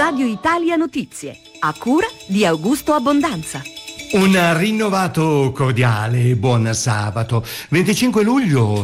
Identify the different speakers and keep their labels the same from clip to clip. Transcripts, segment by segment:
Speaker 1: Radio Italia Notizie, a cura di Augusto Abbondanza.
Speaker 2: Un rinnovato cordiale buon sabato, 25 luglio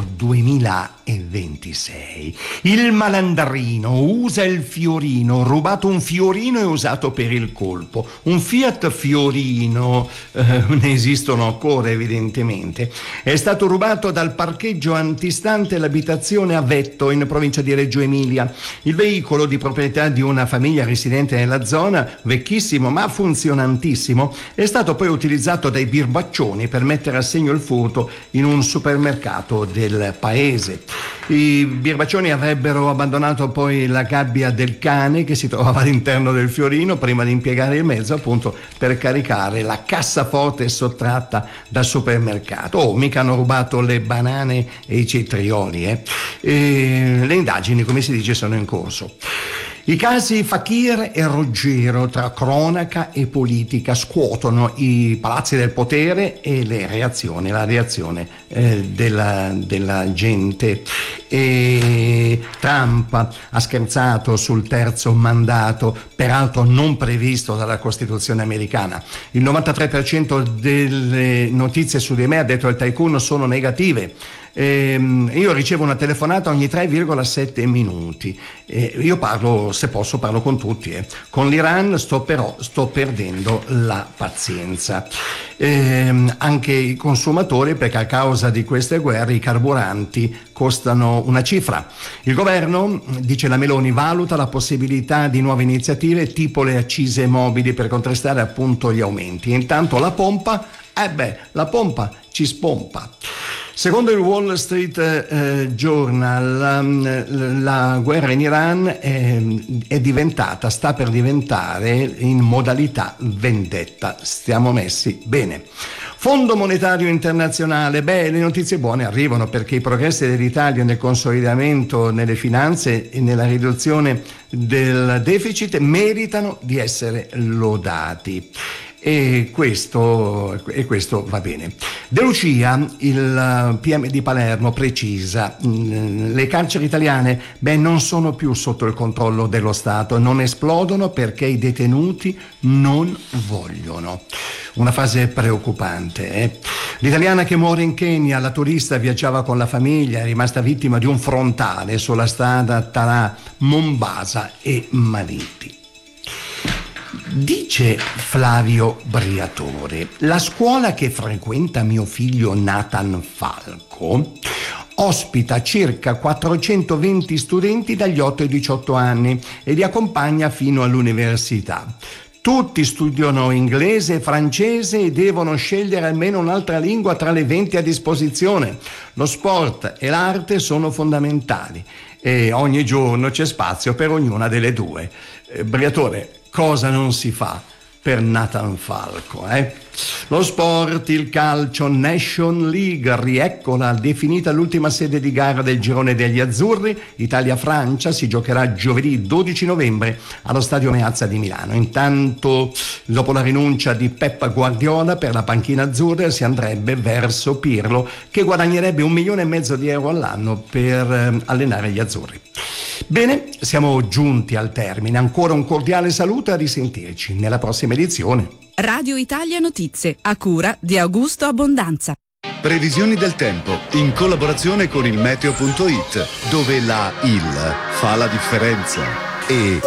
Speaker 2: 2026. Il malandrino usa il fiorino, rubato un fiorino e usato per il colpo. Un Fiat Fiorino, ne esistono ancora evidentemente, è stato rubato dal parcheggio antistante l'abitazione a Vetto in provincia di Reggio Emilia. Il veicolo, di proprietà di una famiglia residente nella zona, vecchissimo ma funzionantissimo, è stato poi utilizzato dai birbaccioni per mettere a segno il furto in un supermercato del paese. I birbaccioni avrebbero abbandonato poi la gabbia del cane che si trovava all'interno del fiorino prima di impiegare il mezzo appunto per caricare la cassaforte sottratta dal supermercato. Oh, mica hanno rubato le banane e i cetrioli, le indagini, come si dice, sono in corso. I casi Fakir e Ruggero tra cronaca e politica scuotono i palazzi del potere e la reazione della gente. E Trump ha scherzato sul terzo mandato, peraltro non previsto dalla Costituzione americana. Il 93% delle notizie su di me, ha detto il tycoon, sono negative. Io ricevo una telefonata ogni 3,7 minuti. Io parlo, se posso, parlo con tutti. Con l'Iran sto perdendo la pazienza. Anche i consumatori, perché a causa di queste guerre i carburanti costano una cifra. Il governo, dice la Meloni, valuta la possibilità di nuove iniziative tipo le accise mobili per contrastare appunto gli aumenti. Intanto la pompa ci spompa. Secondo il Wall Street Journal, la guerra in Iran sta per diventare in modalità vendetta. Stiamo messi bene. Fondo Monetario Internazionale, le notizie buone arrivano, perché i progressi dell'Italia nel consolidamento nelle finanze e nella riduzione del deficit meritano di essere lodati. E questo va bene. De Lucia, il PM di Palermo, precisa: le carceri italiane non sono più sotto il controllo dello Stato, non esplodono perché i detenuti non vogliono. Una fase preoccupante. L'italiana che muore in Kenya, la turista viaggiava con la famiglia, è rimasta vittima di un frontale sulla strada tra Mombasa e Maliti. Dice Flavio Briatore: la scuola che frequenta mio figlio Nathan Falco ospita circa 420 studenti dagli 8 ai 18 anni e li accompagna fino all'università. Tutti studiano inglese e francese e devono scegliere almeno un'altra lingua tra le 20 a disposizione. Lo sport e l'arte sono fondamentali e ogni giorno c'è spazio per ognuna delle due. Briatore, cosa non si fa per Nathan Falco, Lo sport, il calcio, Nation League, rieccola, definita l'ultima sede di gara del girone degli azzurri. Italia-Francia si giocherà giovedì 12 novembre allo Stadio Meazza di Milano. Intanto, dopo la rinuncia di Pep Guardiola per la panchina azzurra, si andrebbe verso Pirlo, che guadagnerebbe 1,5 milioni di euro all'anno per allenare gli azzurri. Bene, siamo giunti al termine. Ancora un cordiale saluto e a risentirci nella prossima edizione.
Speaker 1: Radio Italia Notizie, a cura di Augusto Abbondanza.
Speaker 3: Previsioni del tempo in collaborazione con il meteo.it, dove la IL fa la differenza. E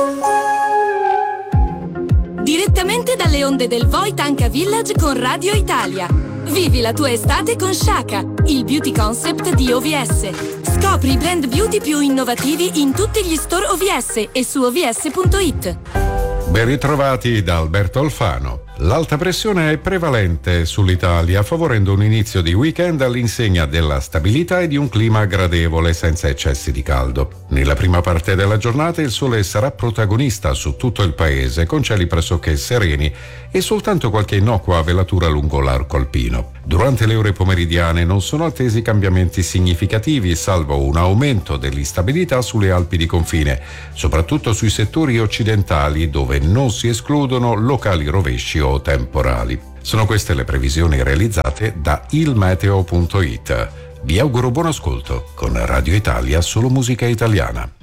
Speaker 4: direttamente dalle onde del Voi Tanka Village con Radio Italia. Vivi la tua estate con Shaka, il beauty concept di OVS. Scopri i brand beauty più innovativi in tutti gli store OVS e su ovs.it.
Speaker 5: Ben ritrovati da Alberto Alfano. L'alta pressione è prevalente sull'Italia, favorendo un inizio di weekend all'insegna della stabilità e di un clima gradevole senza eccessi di caldo. Nella prima parte della giornata il sole sarà protagonista su tutto il paese, con cieli pressoché sereni e soltanto qualche innocua velatura lungo l'arco alpino. Durante le ore pomeridiane non sono attesi cambiamenti significativi, salvo un aumento dell'instabilità sulle Alpi di confine, soprattutto sui settori occidentali, dove non si escludono locali rovesci o temporali. Sono queste le previsioni realizzate da ilmeteo.it. Vi auguro buon ascolto con Radio Italia, solo musica italiana.